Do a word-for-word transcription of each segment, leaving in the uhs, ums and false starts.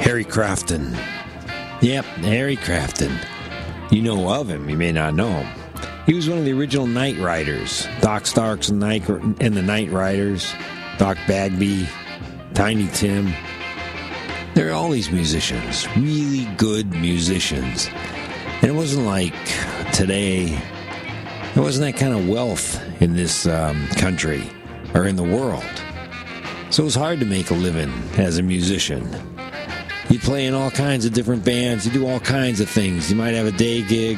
Harry Crafton. Yep, Harry Crafton. You know of him, you may not know him. He was one of the original Night Riders. Doc Starks and, Night, and the Night Riders. Doc Bagby, Tiny Tim. There are all these musicians, really good musicians. And it wasn't like today, there wasn't that kind of wealth in this um, country or in the world. So it was hard to make a living as a musician. You play in all kinds of different bands. You do all kinds of things. You might have a day gig.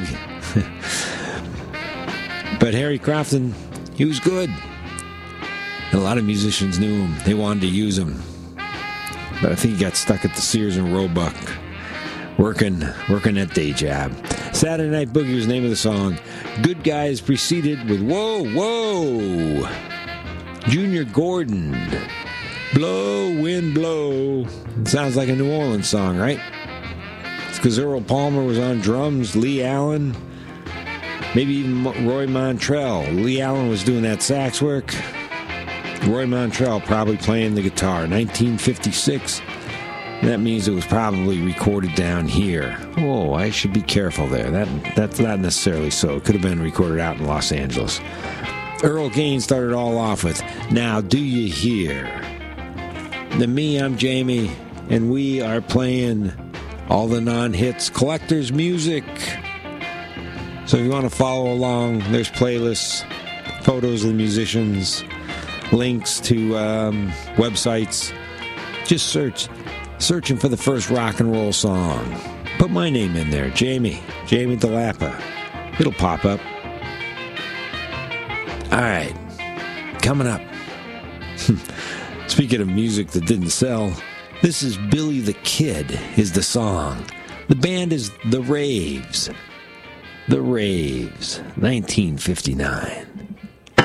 But Harry Crafton, he was good. And a lot of musicians knew him. They wanted to use him. But I think he got stuck at the Sears and Roebuck, working, working that day job. Saturday Night Boogie was the name of the song. Good Guys preceded with Whoa, Whoa. Junior Gordon. Blow, wind, blow. It sounds like a New Orleans song, right? It's because Earl Palmer was on drums, Lee Allen, maybe even Roy Montrell. Lee Allen was doing that sax work. Roy Montrell probably playing the guitar. nineteen fifty-six. That means it was probably recorded down here. Oh, I should be careful there. That That's not necessarily so. It could have been recorded out in Los Angeles. Earl Gaines started all off with, Now Do You Hear? Then me, I'm Jamie, and we are playing all the non-hits collector's music. So if you want to follow along, there's playlists, photos of the musicians, links to um, websites. Just search, searching for the first rock and roll song. Put my name in there, Jamie, Jamie DeLappa. It'll pop up. All right, coming up. Speaking of music that didn't sell, this is Billy the Kid is the song. The band is The Raves. The Raves, nineteen fifty-nine.